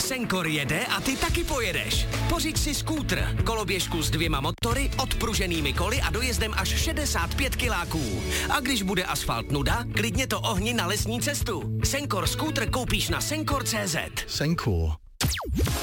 Senkor jede a ty taky pojedeš. Pořiď si skútr, koloběžku s 2 motory, odpruženými koly a dojezdem až 65 kiláků. A když bude asfalt nuda, klidně to ohni na lesní cestu. Senkor skútr koupíš na senkor.cz. Senkor.